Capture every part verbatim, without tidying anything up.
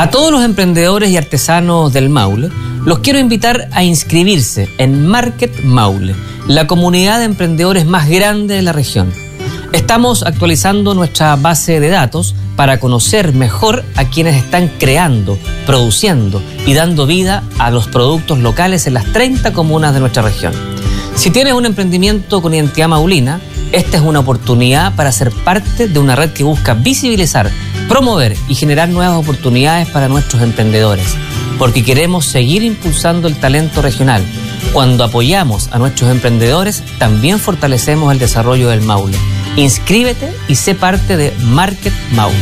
A todos los emprendedores y artesanos del Maule, los quiero invitar a inscribirse en Market Maule, la comunidad de emprendedores más grande de la región. Estamos actualizando nuestra base de datos para conocer mejor a quienes están creando, produciendo y dando vida a los productos locales en las treinta comunas de nuestra región. Si tienes un emprendimiento con identidad maulina, esta es una oportunidad para ser parte de una red que busca visibilizar, promover y generar nuevas oportunidades para nuestros emprendedores, porque queremos seguir impulsando el talento regional. Cuando apoyamos a nuestros emprendedores, también fortalecemos el desarrollo del Maule. Inscríbete y sé parte de Market Maule.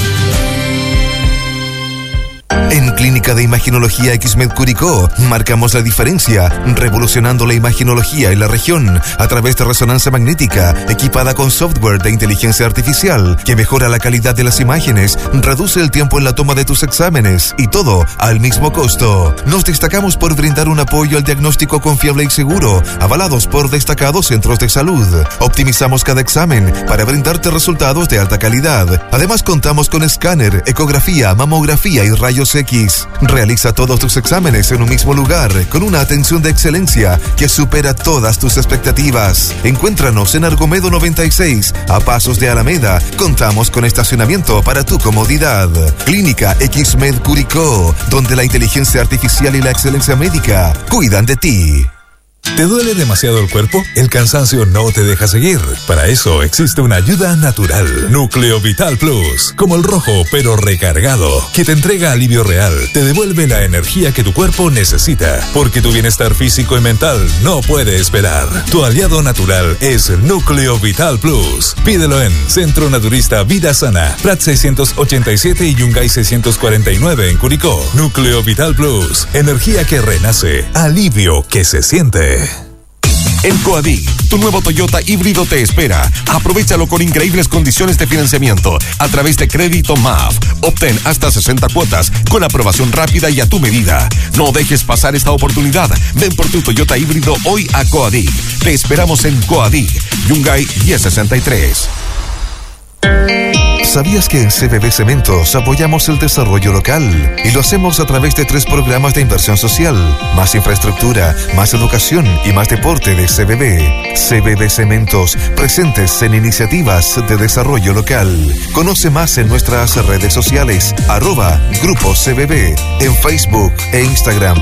En Clínica de Imaginología Xmed Curicó marcamos la diferencia, revolucionando la imaginología en la región a través de resonancia magnética equipada con software de inteligencia artificial que mejora la calidad de las imágenes, reduce el tiempo en la toma de tus exámenes y todo al mismo costo. Nos destacamos por brindar un apoyo al diagnóstico confiable y seguro, avalados por destacados centros de salud. Optimizamos cada examen para brindarte resultados de alta calidad. Además contamos con escáner, ecografía, mamografía y rayos X. Realiza todos tus exámenes en un mismo lugar, con una atención de excelencia que supera todas tus expectativas. Encuéntranos en Argomedo noventa y seis, a pasos de Alameda. Contamos con estacionamiento para tu comodidad. Clínica Xmed Curicó, donde la inteligencia artificial y la excelencia médica cuidan de ti. ¿Te duele demasiado el cuerpo? El cansancio no te deja seguir. Para eso existe una ayuda natural. Núcleo Vital Plus, como el rojo pero recargado, que te entrega alivio real, te devuelve la energía que tu cuerpo necesita, porque tu bienestar físico y mental no puede esperar. Tu aliado natural es Núcleo Vital Plus. Pídelo en Centro Naturista Vida Sana, Prat seiscientos ochenta y siete y Yungay seiscientos cuarenta y nueve en Curicó. Núcleo Vital Plus, energía que renace, alivio que se siente. En Coadic, tu nuevo Toyota híbrido te espera. Aprovechalo con increíbles condiciones de financiamiento a través de Crédito M A F. Obtén hasta sesenta cuotas con aprobación rápida y a tu medida. No dejes pasar esta oportunidad. Ven por tu Toyota híbrido hoy a Coadic. Te esperamos en Coadic, Yungay diez sesenta y tres. ¿Sabías que en C B B Cementos apoyamos el desarrollo local? Y lo hacemos a través de tres programas de inversión social: más infraestructura, más educación y más deporte de C B B. C B B Cementos, presentes en iniciativas de desarrollo local. Conoce más en nuestras redes sociales, arroba Grupo C B B, en Facebook e Instagram.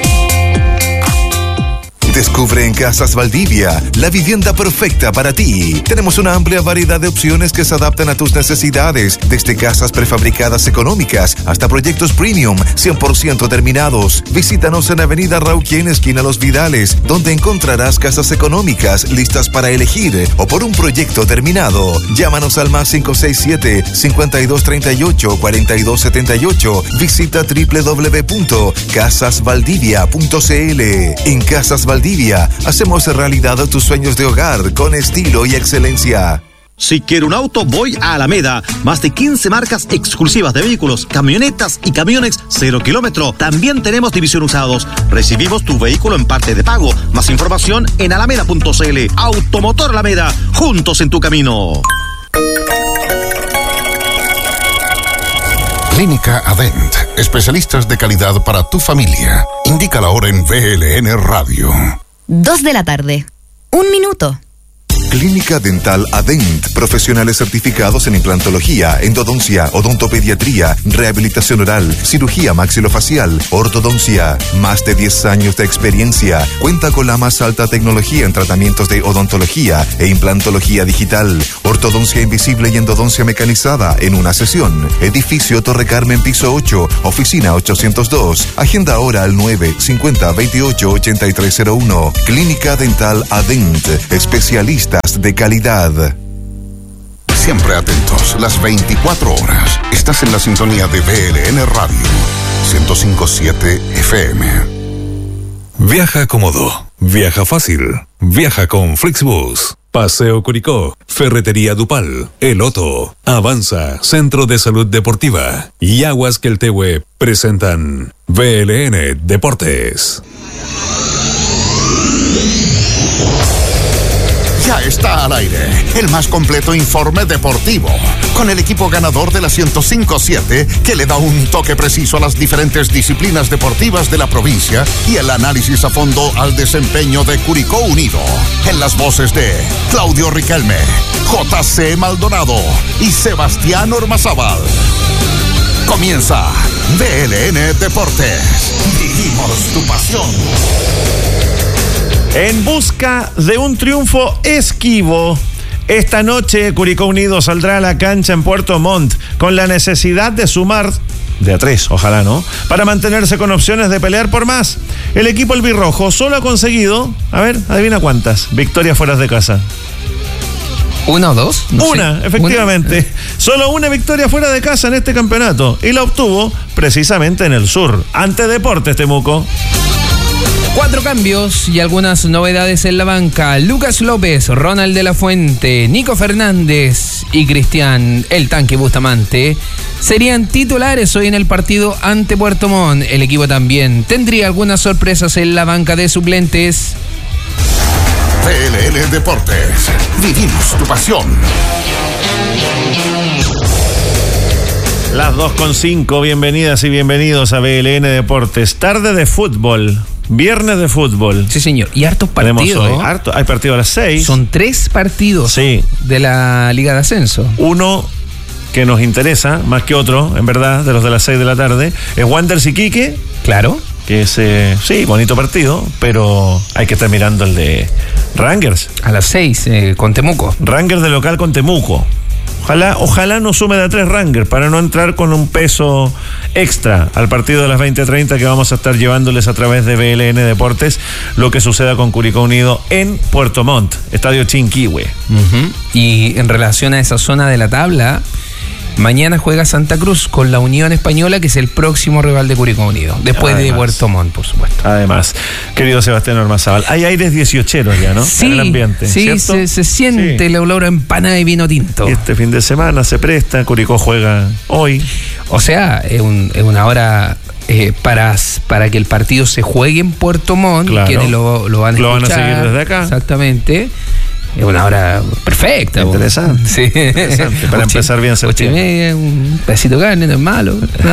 Descubre en Casas Valdivia la vivienda perfecta para ti. Tenemos una amplia variedad de opciones que se adaptan a tus necesidades, desde casas prefabricadas económicas hasta proyectos premium cien por ciento terminados. Visítanos en Avenida Rauquien, esquina Los Vidales, donde encontrarás casas económicas listas para elegir o por un proyecto terminado. Llámanos al más cinco seis siete, cinco dos tres ocho, cuatro dos siete ocho. Visita doble u doble u doble u punto casas valdivia punto c l. En Casas Valdivia hacemos realidad tus sueños de hogar con estilo y excelencia. Si quiero un auto, voy a Alameda. Más de quince marcas exclusivas de vehículos, camionetas y camiones cero kilómetro. También tenemos división usados. Recibimos tu vehículo en parte de pago. Más información en alameda punto c l. Automotor Alameda, juntos en tu camino. Clínica Adent, especialistas de calidad para tu familia. Indica la hora en V L N Radio. Dos de la tarde. Un minuto. Clínica Dental Adent, profesionales certificados en implantología, endodoncia, odontopediatría, rehabilitación oral, cirugía maxilofacial, ortodoncia. Más de diez años de experiencia. Cuenta con la más alta tecnología en tratamientos de odontología e implantología digital, ortodoncia invisible y endodoncia mecanizada en una sesión. Edificio Torre Carmen, piso ocho, oficina ochocientos dos. Agenda ahora al nueve cincuenta veintiocho ochenta y tres cero uno. Clínica Dental Adent, especialista de calidad. Siempre atentos, las veinticuatro horas. Estás en la sintonía de V L N Radio ciento cinco punto siete F M. Viaja cómodo, viaja fácil, viaja con Flixbus. Paseo Curicó, Ferretería Dupal, El Otto, Avanza, Centro de Salud Deportiva y Aguas Queltehue presentan V L N Deportes. Ya está al aire el más completo informe deportivo, con el equipo ganador de la ciento cinco punto siete que le da un toque preciso a las diferentes disciplinas deportivas de la provincia y el análisis a fondo al desempeño de Curicó Unido. En las voces de Claudio Riquelme, J C Maldonado y Sebastián Ormazábal. Comienza V L N Deportes. Vivimos tu pasión. En busca de un triunfo esquivo, esta noche Curicó Unido saldrá a la cancha en Puerto Montt con la necesidad de sumar de a tres, ojalá no, para mantenerse con opciones de pelear por más. El equipo albirrojo solo ha conseguido, a ver, adivina cuántas victorias fuera de casa. ¿Una o dos? No una, sé. efectivamente. ¿Una? Solo una victoria fuera de casa en este campeonato y la obtuvo precisamente en el sur, ante Deportes Temuco. Cuatro cambios y algunas novedades en la banca. Lucas López, Ronald de la Fuente, Nico Fernández y Cristian El Tanque Bustamante serían titulares hoy en el partido ante Puerto Montt. El equipo también tendría algunas sorpresas en la banca de suplentes. V L N Deportes. Vivimos tu pasión. Las dos con cinco, bienvenidas y bienvenidos a V L N Deportes. Tarde de fútbol. Viernes de fútbol. Sí, señor. Y hartos partidos. Hoy, harto, hay partido a las seis. Son tres partidos sí. de la Liga de Ascenso. Uno que nos interesa, más que otro, en verdad, de los de las seis de la tarde, es Wanderers Iquique. Claro. Que es, eh, sí, bonito partido, pero hay que estar mirando el de Rangers. A las seis, eh, con Temuco. Rangers de local con Temuco. Ojalá, ojalá no sume de a tres Rangers para no entrar con un peso extra al partido de las veinte treinta que vamos a estar llevándoles a través de V L N Deportes lo que suceda con Curicó Unido en Puerto Montt, Estadio Chinquihue. Uh-huh. Y en relación a esa zona de la tabla, mañana juega Santa Cruz con la Unión Española, que es el próximo rival de Curicó Unido, después además, de Puerto Montt, por supuesto. Además, querido Sebastián Ormazábal, hay aires dieciocheros ya, ¿no? Sí, en el ambiente, sí, se, se siente sí. el olor a empanada y vino tinto. Y este fin de semana se presta, Curicó juega hoy. O sea, es, un, es una hora eh, para, para que el partido se juegue en Puerto Montt, claro. quienes lo, lo van a lo escuchar. Lo van a seguir desde acá. Exactamente. Es una hora perfecta. Interesante. Sí. Interesante. Para ocho, empezar bien septiembre. Ocho y media, un pedacito de carne, no es malo.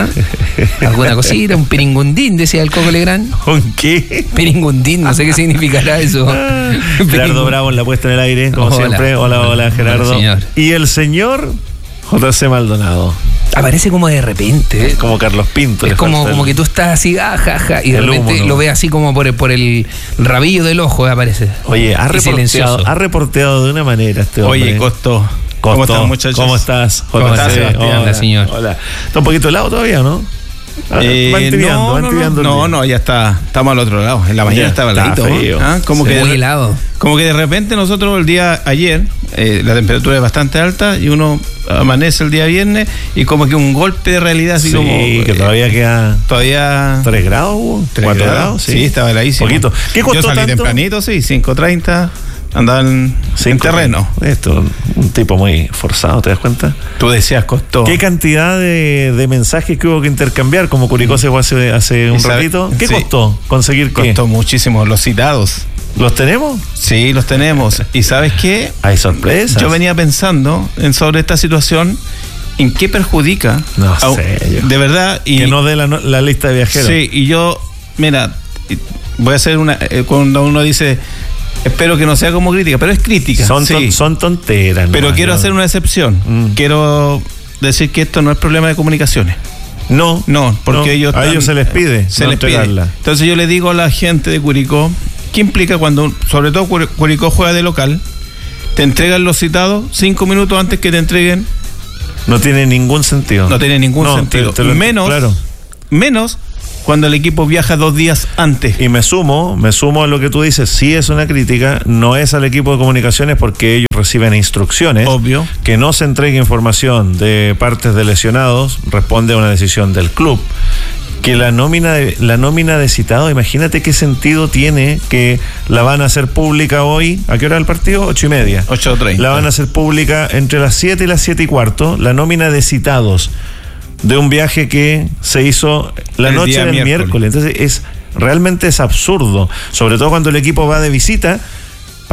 ¿no? Alguna cosita, un piringundín, decía el Coco Legrand. ¿Un qué? Piringundín, no sé qué significará eso. Gerardo Bravo en la puesta en el aire, como hola. siempre. Hola, hola, Gerardo. Hola, señor. Y el señor J C Maldonado. Aparece como de repente. ¿eh? Como Carlos Pinto. Es como, como que tú estás así, ah, ja, ja, y de repente humo, ¿no? lo ves así como por el, por el rabillo del ojo, aparece. Oye, ha reporteado, ha reporteado de una manera este hombre. Oye, Costo. ¿Cómo están, muchachos? ¿Cómo estás? ¿Cómo estás, Sebastián? Hola, señor. Hola. Está un poquito helado todavía, ¿no? Ah, eh, va entibiando, no, va entibiando no, no, no, ya está, estamos al otro lado. En la mañana ya estaba heladito, ¿ah? Como que muy de, helado. Como que de repente nosotros el día ayer, eh, la temperatura es bastante alta y uno amanece el día viernes y como que un golpe de realidad así sí, como que eh, todavía queda todavía tres grados, cuatro grados, sí, sí estaba heladísimo. Poquito. ¿Qué costó Yo salí tanto? tempranito, sí, cinco treinta. Andaban en terreno. Esto, un tipo muy forzado, ¿te das cuenta? Tú decías, costó. ¿Qué cantidad de, de mensajes que hubo que intercambiar? Como Curicó se fue hace, hace un sabe, ratito. ¿Qué sí. costó conseguir qué? Costó muchísimo, los citados. ¿Los tenemos? Sí, los tenemos. ¿Y sabes qué? Hay sorpresas. Yo venía pensando en sobre esta situación, en qué perjudica. No a, sé. Yo. De verdad. Y, que no dé la, la lista de viajeros. Sí, y yo, mira, voy a hacer una. Eh, cuando uno dice. Espero que no sea como crítica, pero es crítica. Son, sí. ton, son tonteras. Pero no, quiero yo... hacer una excepción. Mm. Quiero decir que esto no es problema de comunicaciones. No. No, porque no, ellos... Están, a ellos se les pide. Se no les pide. Entonces yo le digo a la gente de Curicó, ¿qué implica cuando, sobre todo Curicó juega de local, te entregan los citados cinco minutos antes que te entreguen? No tiene ningún sentido. No tiene ningún no, sentido. Te, te lo, menos, claro. menos... cuando el equipo viaja dos días antes. Y me sumo, me sumo a lo que tú dices, sí es una crítica, no es al equipo de comunicaciones porque ellos reciben instrucciones. Obvio. Que no se entregue información de partes de lesionados, responde a una decisión del club. Que la nómina de, la nómina de citado, imagínate qué sentido tiene que la van a hacer pública hoy. ¿A qué hora el partido? Ocho y media. Ocho treinta. La van a hacer pública entre las siete y las siete y cuarto, la nómina de citados de un viaje que se hizo la el noche del miércoles. miércoles. Entonces es realmente es absurdo, sobre todo cuando el equipo va de visita.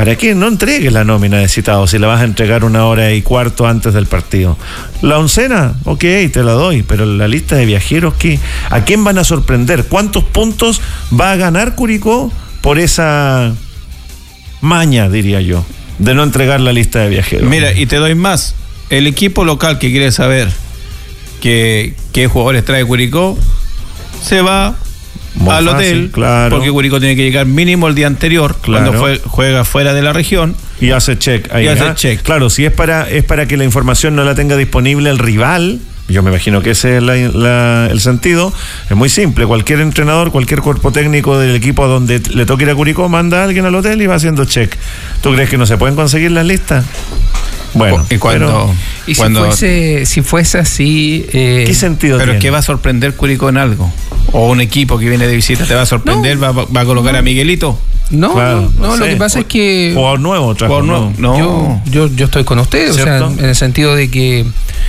¿para qué no entregues la nómina de citados si la vas a entregar una hora y cuarto antes del partido? La oncena, ok, te la doy, pero la lista de viajeros, ¿qué? ¿A quién van a sorprender? ¿Cuántos puntos va a ganar Curicó por esa maña, diría yo, de no entregar la lista de viajeros? Mira, y te doy más. El equipo local que quiere saber qué, qué jugadores trae Curicó, se va Muy al fácil, hotel, claro. Porque Curicó tiene que llegar mínimo el día anterior, claro. Cuando fue, juega fuera de la región. Y hace check ahí. Y hace check. Claro, si es para, es para que la información no la tenga disponible el rival, yo me imagino que ese es la, la, el sentido, es muy simple. Cualquier entrenador, cualquier cuerpo técnico del equipo a donde le toque ir a Curicó, manda a alguien al hotel y va haciendo check. ¿Tú crees que no se pueden conseguir las listas? Bueno, y cuando, pero, y si cuando, fuese si fuese así, eh, ¿qué sentido pero tiene? ¿Qué va a sorprender Curicó en algo? O un equipo que viene de visita te va a sorprender, no, va, va a colocar no. a Miguelito. No, claro, no, no, no lo que pasa es que jugador nuevo, jugador nuevo. No. Yo, yo, yo estoy con ustedes, o sea, en el sentido de que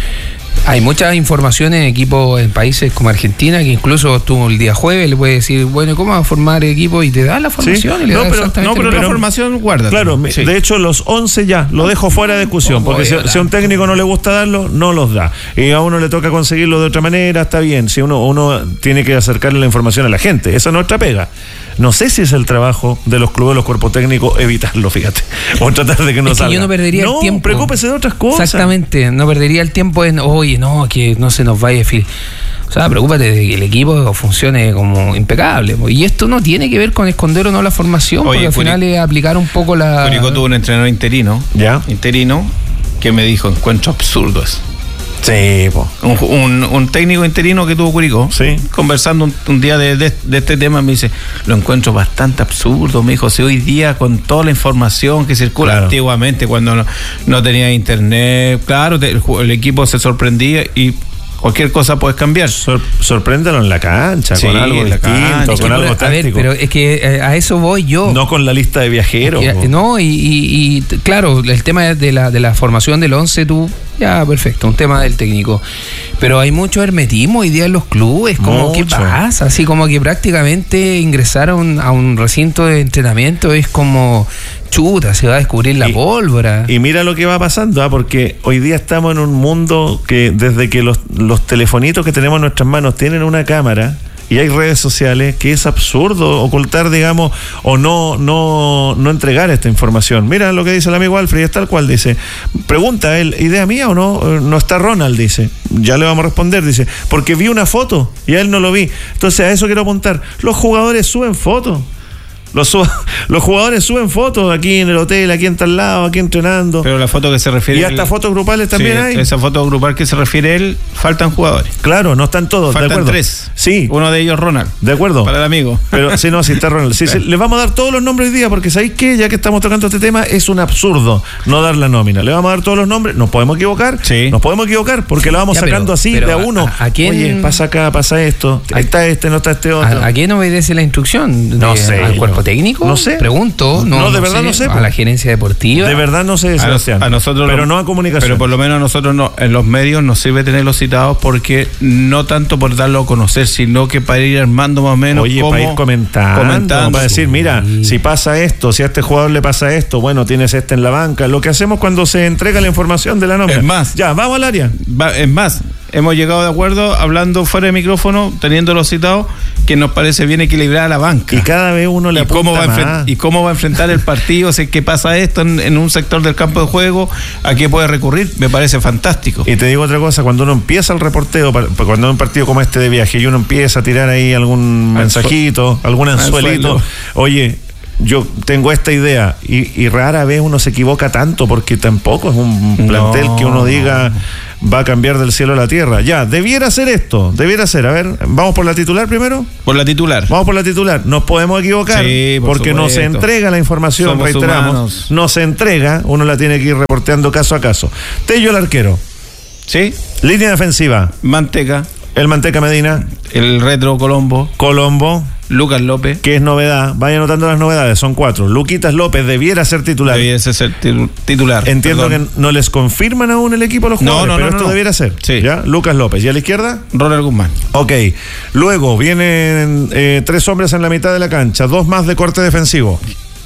hay muchas informaciones en equipos en países como Argentina que incluso tú el día jueves le puedes decir, bueno, ¿cómo va a formar equipo? Y te da la formación. ¿Sí? Y le no, da pero, no, pero la formación guarda. Claro, sí. De hecho los once ya lo dejo fuera de discusión, porque si, si a un técnico no le gusta darlo, no los da. Y a uno le toca conseguirlo de otra manera, está bien. Si uno, uno tiene que acercarle la información a la gente, esa es nuestra pega. No sé si es el trabajo de los clubes, los cuerpos técnicos, evitarlo, fíjate. O tratar de que no es salga. Que yo no perdería no, el tiempo. Preocúpese de otras cosas. Exactamente, no perdería el tiempo en, oye, no, que no se nos vaya a fil. O sea, preocúpate de que el equipo funcione como impecable. Y esto no tiene que ver con esconder o no la formación, oye, porque al final es aplicar un poco la... Curicó tuvo un entrenador interino, ¿ya? Interino, que me dijo, encuentro absurdo eso. Sí, po. Un, un, un técnico interino que tuvo Curicó, sí. Conversando un, un día de, de, de este tema, me dice, lo encuentro bastante absurdo. Me dijo, si hoy día con toda la información que circula, claro. Antiguamente cuando no, no tenía internet, claro, te, el, el equipo se sorprendía y cualquier cosa puedes cambiar. Sor, sorpréndelo en la cancha, sí, con algo distinto, cancha, con algo por, táctico. A ver, pero es que eh, a eso voy yo. No con la lista de viajeros. Y, no, y, y, y claro, el tema de la, de la formación del once, tú, ya, perfecto, un tema del técnico. Pero hay mucho hermetismo hoy día en los clubes, como, mucho. ¿Qué pasa? Así como que prácticamente ingresar a un, a un recinto de entrenamiento es como... chuta, se va a descubrir la y, pólvora. Y mira lo que va pasando, ¿eh? Porque hoy día estamos en un mundo que desde que los, los telefonitos que tenemos en nuestras manos tienen una cámara y hay redes sociales, que es absurdo ocultar, digamos, o no no no entregar esta información. Mira lo que dice el amigo Alfred, es tal cual, dice, pregunta él, ¿idea mía o no? No está Ronald, dice. Ya le vamos a responder, dice, porque vi una foto y a él no lo vi. Entonces a eso quiero apuntar. Los jugadores suben fotos. Los, sub, los jugadores suben fotos aquí en el hotel, aquí en tal lado, aquí entrenando. Pero la foto que se refiere... Y hasta el, fotos grupales también sí, hay. Esa foto grupal que se refiere él, faltan jugadores. Claro, no están todos, faltan de acuerdo. tres. Sí. Uno de ellos Ronald. De acuerdo. Para el amigo. Pero sí, no, sí está Ronald. Sí, sí, les vamos a dar todos los nombres hoy día, porque ¿sabéis qué? Ya que estamos tocando este tema, es un absurdo no dar la nómina. Le vamos a dar todos los nombres, nos podemos equivocar. Sí. Nos podemos equivocar, porque la vamos ya, sacando pero, así, pero de a uno. A, a quién, Oye, pasa acá, pasa esto. Ahí está este, no está este otro. ¿A, a quién obedece la instrucción? De, no sé. ¿Al cuerpo técnico? No sé. Pregunto. No, no de no verdad sé, no sé. A la gerencia deportiva. De verdad no sé, Sebastián. A, a nosotros pero lo, no a comunicación. Pero por lo menos a nosotros no, en los medios nos sirve tenerlos citados, porque no tanto por darlo a conocer, sino que para ir armando más o menos. Oye, cómo, para ir comentando, comentando. Para decir, mira, sí. Si pasa esto, si a este jugador le pasa esto, bueno, tienes este en la banca. Lo que hacemos cuando se entrega la información de la nómina. Es más. Ya, vamos al área. Va, es más. Hemos llegado de acuerdo, hablando fuera de micrófono, teniéndolo citado, que nos parece bien equilibrada la banca. Y cada vez uno le ¿Y apunta cómo va más. ¿Y cómo va a enfrentar el partido? Si es que pasa esto en, en un sector del campo de juego, ¿a qué puede recurrir? Me parece fantástico. Y te digo otra cosa, cuando uno empieza el reporteo, cuando hay un partido como este de viaje y uno empieza a tirar ahí algún Anzuel. mensajito, algún anzuelito, Anzuelo. Oye, yo tengo esta idea, y, y rara vez uno se equivoca tanto, porque tampoco es un plantel no. que uno diga va a cambiar del cielo a la tierra. Ya, debiera ser esto, debiera ser. A ver, ¿vamos por la titular primero? Por la titular. Vamos por la titular. Nos podemos equivocar, sí, por porque supuesto. no se entrega la información, Somos reiteramos. Humanos. No se entrega, uno la tiene que ir reporteando caso a caso. Tello el arquero. Sí. Línea defensiva. Manteca. El Manteca Medina. El Retro Colombo. Colombo. Lucas López. Que es novedad. Vaya anotando las novedades, son cuatro. Luquitas López debiera ser titular. Debiera ser titular. Entiendo Perdón. que no les confirman aún el equipo a los jugadores, no, no, pero no, esto no. debiera ser. Sí. ¿Ya? Lucas López. ¿Y a la izquierda? Ronald Guzmán. Ok. Luego vienen eh, tres hombres en la mitad de la cancha, dos más de corte defensivo.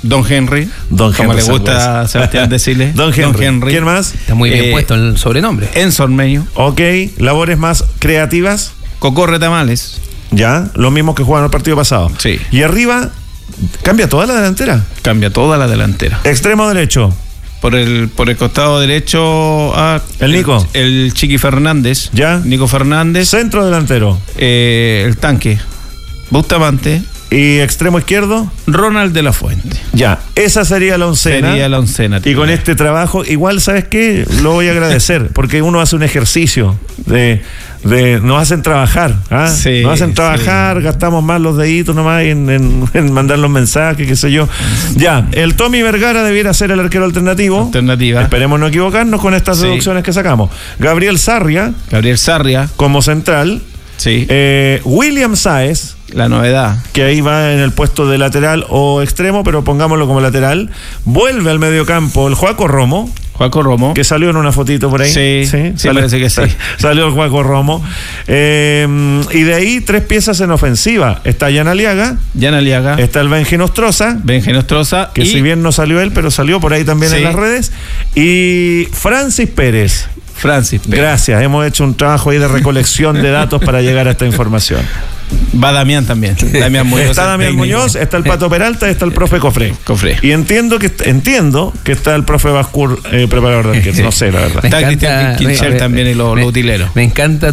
Don Henry. Don Como Henry le gusta Sangüesa. a Sebastián decirle. Don Henry. Don Henry. ¿Quién más? Está muy bien Eh, puesto el sobrenombre. Enzo Ormeño. Ok, labores más creativas. Cocorre Tamales. Ya, los mismos que jugaron el partido pasado. Sí. Y arriba, cambia toda la delantera. Cambia toda la delantera. Extremo derecho. Por el, por el costado derecho, ah, El Nico. El, el Chiqui Fernández. Ya. Nico Fernández. Centro delantero. Eh, el tanque. Bustamante. Y extremo izquierdo. Ronald de la Fuente. Ya, esa sería la oncena. Sería la oncena. Y con este trabajo, igual, ¿sabes qué? Lo voy a agradecer, porque uno hace un ejercicio de, de nos hacen trabajar, ¿ah? Sí, nos hacen trabajar, sí. Gastamos más los deditos nomás en, en, en mandar los mensajes, qué sé yo. Ya, el Tommy Vergara debiera ser el arquero alternativo. Alternativa. Esperemos no equivocarnos con estas Sí. deducciones que sacamos. Gabriel Sarria, Gabriel Sarria. como central. Sí. Eh, William Sáez, La novedad. que ahí va en el puesto de lateral o extremo, pero pongámoslo como lateral. Vuelve al mediocampo el Joaco Romo, Juaco Romo. que salió en una fotito por ahí. Sí, sí, salió- parece que sí. Salió el Joaco Romo. Eh, y de ahí tres piezas en ofensiva. Está Jan Aliaga, Jan Aliaga. está el Benji Nostroza, Benji Nostroza. que y si bien no salió él, pero salió por ahí también Sí. en las redes. Y Francis Pérez. Francis Pérez. Gracias, hemos hecho un trabajo ahí de recolección de datos para llegar a esta información. Va Damián también. Damián Muñoz. Está el Damián técnico. Muñoz, está el Pato Peralta, está el profe Cofré. Cofré. Y entiendo que entiendo que está el profe Bascur, eh, preparador de arqueros. No sé, la verdad. Me Está encanta- Cristian Kincher me- también y los me- los utileros. Me encanta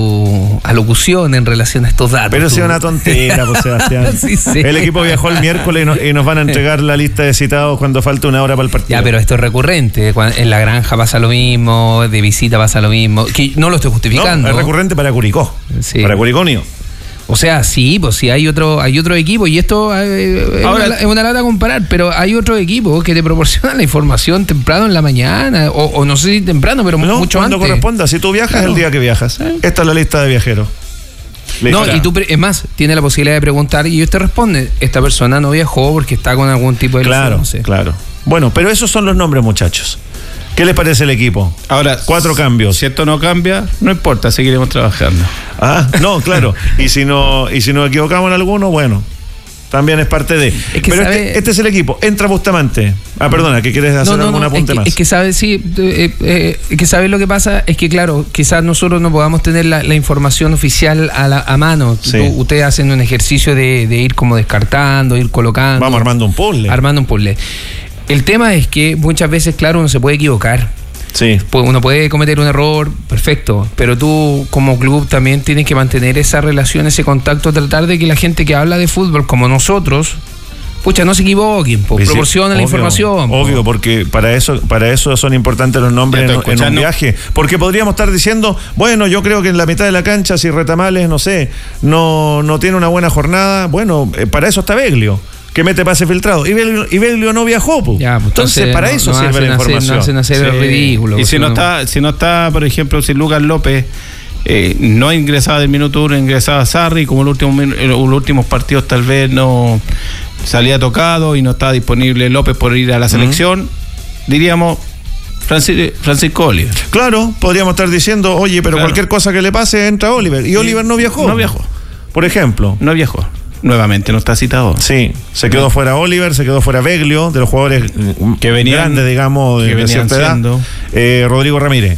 tu alocución en relación a estos datos. Pero tu- sí, una tontera, pues, Sebastián. Sí, sí. El equipo viajó el miércoles y nos, y nos van a entregar la lista de citados cuando falta una hora para el partido. Ya, pero esto es recurrente. Cuan- En la granja pasa lo mismo, de visita pasa lo mismo. Que no lo estoy no, justificando. es recurrente para Curicó. Sí. Para Curicó Unido. O sea, sí, pues sí hay otro, hay otro equipo y esto eh, es, Ahora- una, es una lata a comparar, pero hay otro equipo que te proporciona la información temprano en la mañana, o, o no sé si temprano, pero No, mucho cuando antes. corresponda. Si tú viajas, Claro. el día que viajas. Esta es la lista de viajeros. Listo. No, y tú, pre- es más, tienes la posibilidad de preguntar y ellos te responden, esta persona no viajó porque está con algún tipo de lesión, Claro, no sé. claro. Bueno, pero esos son los nombres, muchachos. ¿Qué les parece el equipo? Ahora, Cuatro cambios. Si esto no cambia, no importa, seguiremos trabajando. Ah, no, claro. Y si no, y si nos equivocamos en alguno, bueno, también es parte de. Es que Pero sabe- este, este es el equipo. Entra Bustamante. Ah, perdona, que quieres hacer No, no, algún no, apunte es que, más. es que sabes, sí, eh, eh, es que sabes lo que pasa, es que claro, quizás nosotros no podamos tener la, la información oficial a, la, a mano. Sí. Tú- ustedes hacen un ejercicio de, de ir como descartando, ir colocando. Vamos armando un puzzle. Armando un puzzle. El tema es que muchas veces, claro, uno se puede equivocar. Sí. Pues uno puede cometer un error, perfecto, pero tú como club también tienes que mantener esa relación, ese contacto, tratar de que la gente que habla de fútbol como nosotros, pucha, no se equivoquen, po, Sí, sí, proporcionen la obvio, información. po. Obvio, porque para eso, para eso son importantes los nombres en, Ya estoy en un escuchando. viaje. Porque podríamos estar diciendo, bueno, yo creo que en la mitad de la cancha, si Retamales, no sé, no, no tiene una buena jornada, bueno, eh, para eso está Beglio, que mete pase filtrado. Y Beglio, y Beglio no viajó, po. Ya, pues, entonces, para no- eso no sirve hacen la hacer- información. no hacen hacer el Sí. ridículo. Y si no, no- está, si no está, por ejemplo, si Lucas López eh, no ingresaba del minuto uno, ingresaba Sarri, como los últimos, min- los últimos partidos tal vez no salía tocado y no estaba disponible López por ir a la selección, diríamos Francis- Francisco Oliver. Claro, podríamos estar diciendo, oye, pero Claro. cualquier cosa que le pase entra Oliver. Y Oliver no viajó. No viajó. Por ejemplo. No viajó. Nuevamente no está citado. Sí, se quedó fuera Oliver, se quedó fuera Beglio, de los jugadores mm, Que venían- grandes, digamos, de, que de venían cierta edad. siendo. Eh, Rodrigo Ramírez.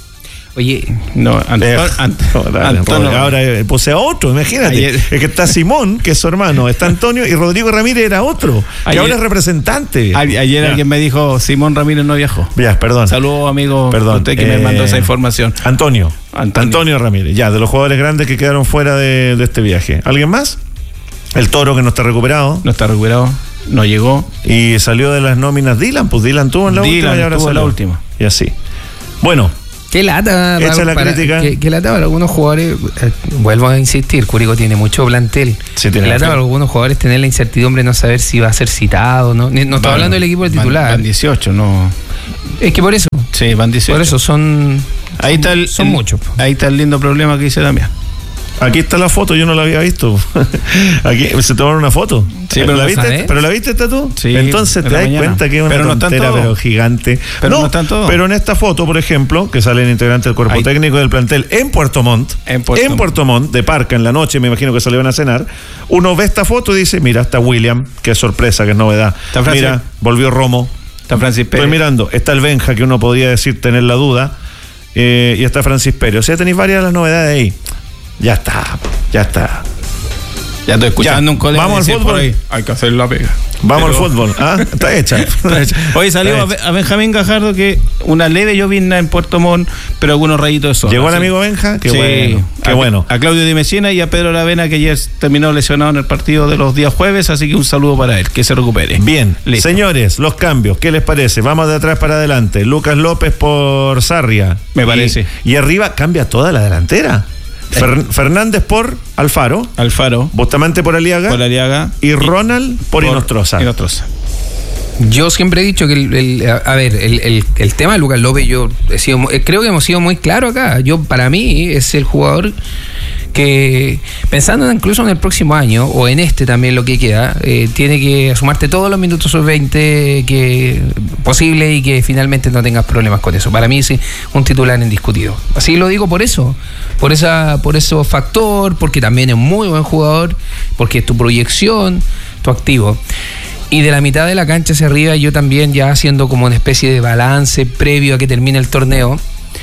Oye, No, Anto- Eh, Ant- no, dale, Antonio- Rodrigo, ahora eh, puse a otro, imagínate. Ayer- Es que está Simón, que es su hermano, está Antonio, y Rodrigo Ramírez era otro, que Ayer- ahora es representante. A- Ayer Ya. alguien me dijo Simón Ramírez no viajó. Ya, perdón. Saludos, amigo. Perdón. Usted que me eh, mandó esa información. Antonio. Antonio. Antonio Ramírez, ya, de los jugadores grandes que quedaron fuera de, de este viaje. ¿Alguien más? El Toro, que no está recuperado. No está recuperado. No llegó. Y salió de las nóminas Dylan, pues Dylan tuvo en la Dylan última y ahora estuvo en la salió. última. Y así. Bueno, qué lata. Echa Raúl, la para- crítica. Qué, qué lata para algunos jugadores. eh, vuelvo a insistir, Curicó tiene mucho plantel. Sí, tiene qué lata razón. para algunos jugadores tener la incertidumbre de no saber si va a ser citado. No, Ni- no estoy Van- hablando del equipo del van- titular. Van dieciocho, no. Es que por eso. Sí, van dieciocho. Por eso son. Ahí está el, son el- muchos. Ahí está el lindo problema que dice Damián. Aquí está la foto, yo no la había visto. Aquí se tomaron una foto. Sí, pero ¿La viste? ¿sabes? ¿Pero la viste, tú? Sí. Entonces te das cuenta que es una pero no tontera, pero gigante. Pero no, no están todos. Pero en esta foto, por ejemplo, que sale el integrante del cuerpo Ahí. técnico del plantel en Puerto Montt, En Puerto, en Puerto Montt, de Parca, en la noche, me imagino que se le van a cenar, uno ve esta foto y dice, mira, está William, qué sorpresa, qué novedad. Está Francis- Mira, volvió Romo. Está Francis Pérez. Estoy mirando, está el Benja, que uno podría decir tener la duda, eh, y está Francis Pérez. O sea, tenéis varias de las novedades ahí. Ya está, ya está. Ya estoy escuchando Ya, un colega vamos al decir fútbol. por ahí, hay que hacer la pega. Vamos Pero- al fútbol. Ah, está hecha. Está hecha. Hoy salió Está a, a Benjamín Gajardo que una leve llovizna en Puerto Montt, pero algunos rayitos de sol. Llegó el Así- amigo Benja, qué Sí. bueno, qué a, bueno. A Claudio Di Messina y a Pedro Aravena, que ayer terminó lesionado en el partido de los días jueves, así que un saludo para él, que se recupere. Bien, Listo. señores, los cambios, ¿qué les parece? Vamos de atrás para adelante. Lucas López por Sarria. Me Y- parece. Y, arriba cambia toda la delantera. Fer- Fernández por Alfaro, Alfaro, Bustamante por Aliaga, por Ariaga y Ronald por, Inostroza. Inostroza. Yo siempre he dicho que, el, el- a, a ver, el, el, el tema de Lucas López, yo he sido, mu- creo que hemos sido muy claros acá. Yo, para mí, es el jugador que, pensando incluso en el próximo año, o en este también lo que queda, eh, tiene que sumarte todos los minutos sub veinte que posible y que finalmente no tengas problemas con eso. Para mí es un titular indiscutido. Así lo digo por eso, por esa, por ese factor, porque también es muy buen jugador, porque es tu proyección, tu activo. Y de la mitad de la cancha hacia arriba, yo también ya haciendo como una especie de balance previo a que termine el torneo,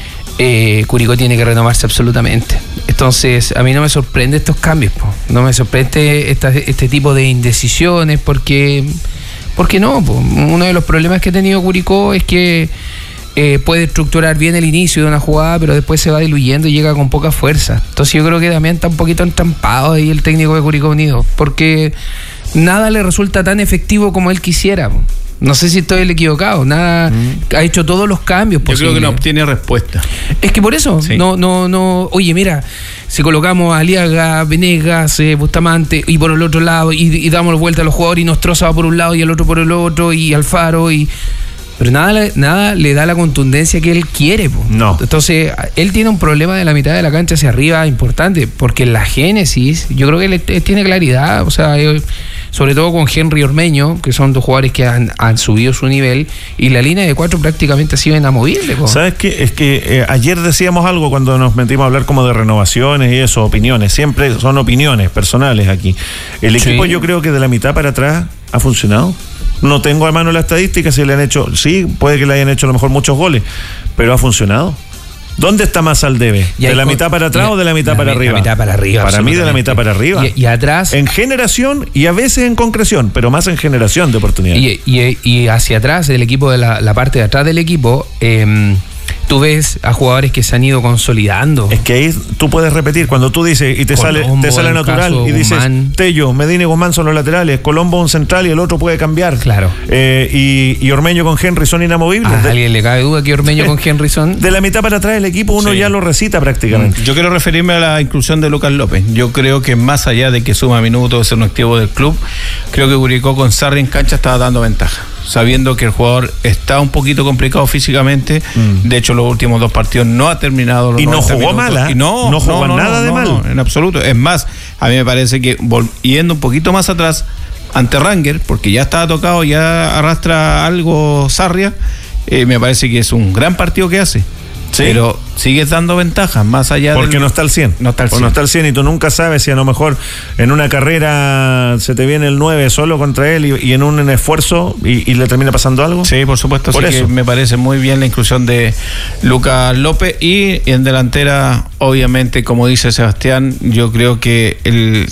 eh, Curicó tiene que renovarse absolutamente. Entonces, a mí no me sorprende estos cambios, po. No me sorprende esta, este tipo de indecisiones, porque, porque no, po. Uno de los problemas que ha tenido Curicó es que eh, puede estructurar bien el inicio de una jugada, pero después se va diluyendo y llega con poca fuerza. Entonces yo creo que también está un poquito entrampado ahí el técnico de Curicó Unido, porque nada le resulta tan efectivo como él quisiera. No sé si estoy equivocado, nada, mm. ha hecho todos los cambios Yo posibles. creo que no obtiene respuesta. Es que por eso, Sí. no, no, no, oye, mira, si colocamos a Aliaga, Venegas, eh, Bustamante, y por el otro lado, y, y damos vuelta a los jugadores, y Nostroza va por un lado y el otro por el otro, y Alfaro, y pero nada, le- nada le da la contundencia que él quiere, po. No. Entonces, él tiene un problema de la mitad de la cancha hacia arriba importante, porque en la génesis, yo creo que él, él tiene claridad, o sea, él- sobre todo con Henry Ormeño, que son dos jugadores que han, han subido su nivel, y la línea de cuatro prácticamente ha sido inamovible, po. ¿Sabes qué? Es que eh, ayer decíamos algo cuando nos metimos a hablar como de renovaciones y eso, opiniones. Siempre son opiniones personales aquí. El equipo Sí. yo creo que de la mitad para atrás ha funcionado. No tengo a mano la estadística si le han hecho, sí, puede que le hayan hecho a lo mejor muchos goles, pero ha funcionado. ¿Dónde está más al debe? Y ¿De hay la con- mitad para atrás y- o de la mitad la para mi- la arriba? mitad para arriba, Para mí de la absolutamente. mitad para arriba. Y, y atrás. En generación y a veces en concreción, pero más en generación de oportunidades. Y, y- y hacia atrás, del equipo, de la, la parte de atrás del equipo, eh, tú ves a jugadores que se han ido consolidando. Es que ahí tú puedes repetir, cuando tú dices y te Colombo, sale te sale en el natural caso y dices Guzmán. Tello, Medina y Guzmán son los laterales, Colombo un central y el otro puede cambiar. Claro. Eh, y, y Ormeño con Henry son inamovibles. ¿A De, alguien le cabe duda que Ormeño con Henryson? de la mitad para atrás el equipo uno Sí. ya lo recita prácticamente. Yo quiero referirme a la inclusión de Lucas López. Yo creo que más allá de que suma minutos, ser un activo del club, creo que Curicó con Sarri en cancha estaba dando ventaja, sabiendo que el jugador está un poquito complicado físicamente. Mm. De hecho, los últimos dos partidos no ha terminado los Y no noventa jugó minutos. mal, ¿eh? Y no, No jugó nada de mal. no, en absoluto. Es más, a mí me parece que vol- yendo un poquito más atrás ante Ranger, porque ya estaba tocado, ya arrastra algo Sarria, eh, me parece que es un gran partido que hace. Sí. Pero sigues dando ventajas más allá Porque del- no está al cien. No está al O cien. no está al cien y tú nunca sabes si a lo mejor en una carrera se te viene el nueve solo contra él y, y en un esfuerzo y, y le termina pasando algo. Sí, por supuesto. Por Así eso. que me parece muy bien la inclusión de Lucas López. Y en delantera, obviamente, como dice Sebastián, yo creo que el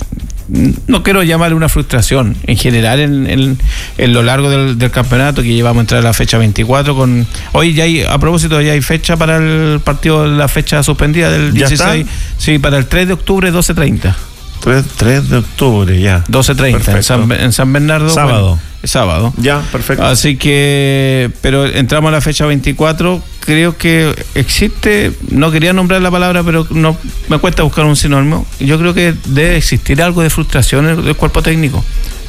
no quiero llamarle una frustración en general en, en, en lo largo del, del campeonato, que llevamos a entrar a la fecha veinticuatro con hoy ya hay, a propósito, ya hay fecha para el partido, la fecha suspendida del ¿Ya dieciséis, sí, para el tres de octubre, doce treinta. tres de octubre, ya. doce treinta en San, en San Bernardo. Sábado. Bueno, sábado. Ya, perfecto. Así que, pero entramos a la fecha veinticuatro, creo que existe, no quería nombrar la palabra, pero no me cuesta buscar un sinónimo. Yo creo que debe existir algo de frustración en el cuerpo técnico.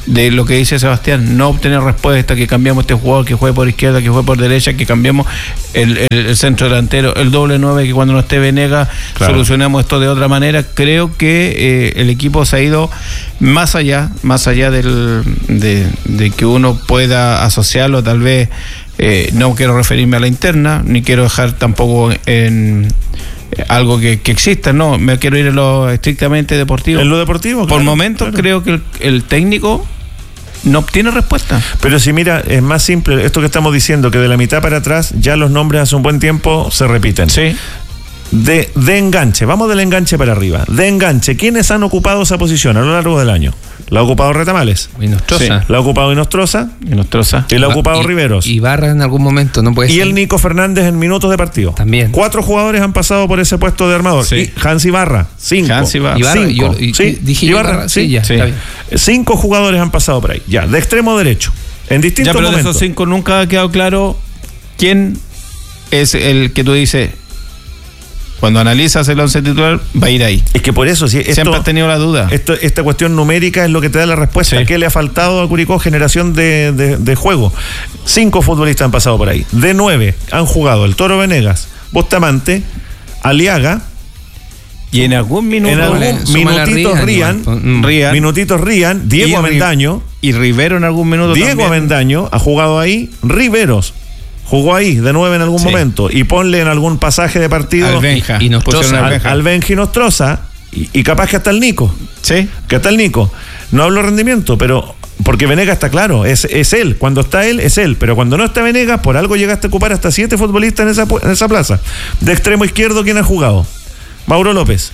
de lo que dice Sebastián, no obtener respuesta, que cambiamos este jugador, que juegue por izquierda, que juegue por derecha, que cambiemos el, el, el centro delantero, el doble nueve, que cuando no esté Venegas, claro, solucionamos esto de otra manera. Creo que eh, el equipo se ha ido más allá, más allá del, de, de que uno pueda asociarlo, tal vez, eh, no quiero referirme a la interna, ni quiero dejar tampoco en algo que, que exista, no, me quiero ir en lo estrictamente deportivo. En lo deportivo, Por claro, momentos claro. creo que el, el técnico no obtiene respuesta. Pero si mira, es más simple esto que estamos diciendo, que de la mitad para atrás ya los nombres hace un buen tiempo se repiten. Sí. De, de enganche, vamos del enganche para arriba. De enganche, ¿quiénes han ocupado esa posición a lo largo del año? La ha ocupado Retamales. Inostroza. Sí. La ha ocupado Inostroza. Inostroza. Y la ha Va- ocupado y- Riveros. Y Barra en algún momento, no puede Y ser. el Nico Fernández en minutos de partido. También. Cuatro jugadores han pasado por ese puesto de armador. Sí. Y Hans Ibarra, cinco. Hans Ibarra. Ibarra, Cinco. yo- y- Sí, dije Ibarra, Ibarra, sí, sí, ya, sí. está bien. Cinco jugadores han pasado por ahí. Ya, de extremo derecho. En distintos Ya, pero de momentos. esos cinco nunca ha quedado claro quién es el que tú dices, cuando analizas el once titular, va a ir ahí. Es que por eso, si esto, Siempre has tenido la duda. esto- esta cuestión numérica es lo que te da la respuesta. Sí. ¿Qué le ha faltado a Curicó? Generación de, de, de juego. Cinco futbolistas han pasado por ahí. De nueve han jugado el Toro Venegas, Bustamante, Aliaga. Y en algún minuto, En algún Súmale- súmale a minutitos Rian, Rian, igual. Mm. Rian, minutitos Rian, Diego y Ri- Avendaño. y Rivero en algún minuto Diego también. Avendaño ha jugado ahí. Riveros jugó ahí de nueve en algún Sí. momento. Y ponle en algún pasaje de partido Al Benja. Y- y Nostroza. Pusieron al al, Benja. al Benji Nostroza. Y, y capaz que hasta el Nico. Sí. ¿Qué tal, Nico? No hablo rendimiento, pero porque Venegas está claro, es, es él. Cuando está él, es él. Pero cuando no está Venegas, por algo llegaste a ocupar hasta siete futbolistas en esa, pu- en esa plaza. De extremo izquierdo, ¿quién ha jugado? Mauro López.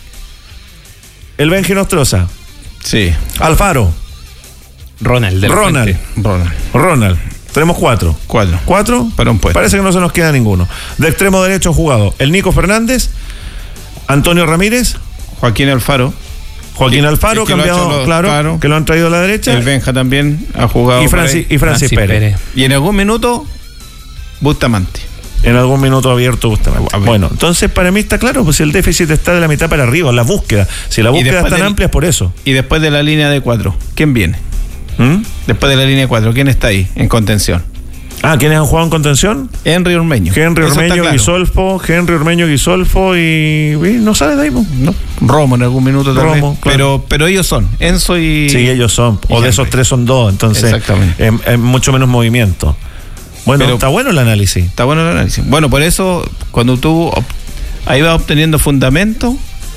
El Benji Nostroza. Sí. Alfaro. Ronald. de la Ronald. Fuente. Ronald. Ronald. Tenemos cuatro. Cuatro. ¿Cuatro? Para un puesto. Parece que no se nos queda ninguno. De extremo derecho ha jugado el Nico Fernández, Antonio Ramírez, Joaquín Alfaro. Joaquín Que- Alfaro, que lo ha cambiado, hecho lo- claro, claro. que lo han traído a la derecha. El Benja también ha jugado. y por Francis, ahí. y Francis Francis Pérez. Pérez. Y en algún minuto, Bustamante. En algún minuto abierto Bustamante. A ver. Bueno, entonces para mí está claro, pues si el déficit está de la mitad para arriba, la búsqueda. Si la Y búsqueda es después tan del- amplia es por eso. Y después de la línea de cuatro, ¿quién viene? ¿Mm? Después de la línea de cuatro, ¿quién está ahí en contención? Ah, ¿quiénes han jugado en contención? Henry Ormeño. Henry Eso está Ormeño, claro. Guisolfo, Henry Ormeño, Guisolfo y, y no sale de ahí. po. No, Romo en algún minuto tal Romo, vez. claro. Pero, pero ellos son Enzo y. Sí, ellos son. y O de esos Henry. tres son dos, entonces Exactamente. es, es mucho menos movimiento. Bueno, Pero- está bueno el análisis. Está bueno el análisis. Bueno, por eso, cuando tú ob- ahí vas obteniendo fundamento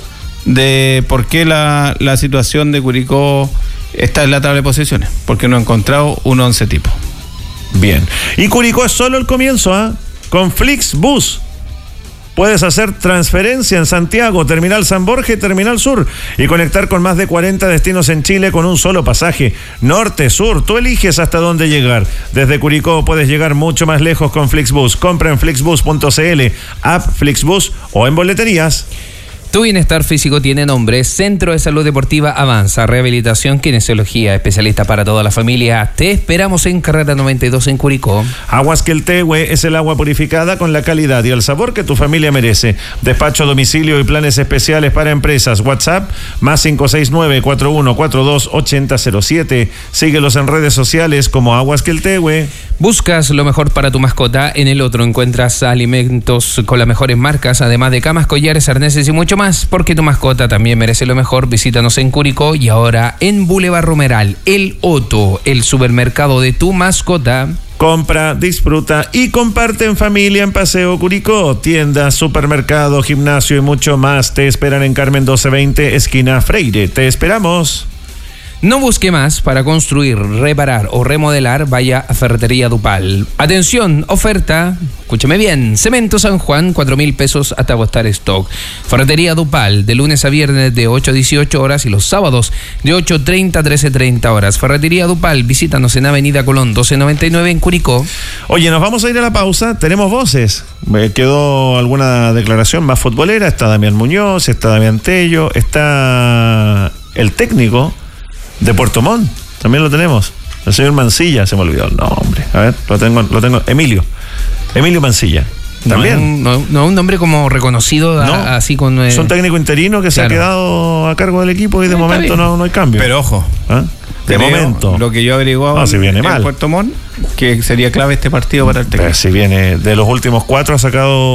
de por qué la, la situación de Curicó está en la tabla de posiciones. Porque no ha encontrado un once tipo. Bien. Y Curicó es solo el comienzo, ¿ah? Con Flixbus. Puedes hacer transferencia en Santiago, Terminal San Borja y Terminal Sur y conectar con más de cuarenta destinos en Chile con un solo pasaje. Norte, sur, tú eliges hasta dónde llegar. Desde Curicó puedes llegar mucho más lejos con Flixbus. Compra en flixbus punto cl, app Flixbus o en boleterías. Tu bienestar físico tiene nombre. Centro de Salud Deportiva Avanza. Rehabilitación, kinesiología, especialista para toda la familia. Te esperamos en Carrera noventa y dos en Curicó. Aguas Queltehue es el agua purificada con la calidad y el sabor que tu familia merece. Despacho a domicilio y planes especiales para empresas. WhatsApp más cinco seis nueve, cuatro uno cuatro dos, ocho cero cero siete. Síguelos en redes sociales como Aguas Queltehue. Buscas lo mejor para tu mascota. En el otro encuentras alimentos con las mejores marcas, además de camas, collares, arneses y mucho más. Porque tu mascota también merece lo mejor. Visítanos en Curicó y ahora en Boulevard Romeral. El Otto, el supermercado de tu mascota. Compra, disfruta y comparte en familia en Paseo Curicó. Tiendas, supermercado, gimnasio y mucho más te esperan en Carmen doce veinte, esquina Freire. Te esperamos. No busque más para construir, reparar o remodelar. Vaya a Ferretería Dupal. Atención, oferta. Escúcheme bien. Cemento San Juan, cuatro mil pesos hasta agotar stock. Ferretería Dupal, de lunes a viernes de ocho a dieciocho horas y los sábados de ocho treinta a trece treinta horas. Ferretería Dupal, visítanos en Avenida Colón doce noventa y nueve en Curicó. Oye, nos vamos a ir a la pausa. Tenemos voces. Me quedó alguna declaración más futbolera. Está Damián Muñoz, está Damián Tello, está el técnico de Puerto Montt. También lo tenemos. El señor Mancilla, se me olvidó el nombre. A ver, lo tengo, lo tengo. Emilio. Emilio Mancilla. También. No, no, no un nombre como reconocido, No, a- así con. eh, Es un técnico interino que se claro. ha quedado a cargo del equipo y de Está momento bien. no, no hay cambio. Pero ojo, ¿Ah? De creo, momento. Lo que yo averiguaba no, si viene en mal. Puerto Montt, que sería clave este partido para el técnico. Si viene de los últimos cuatro ha sacado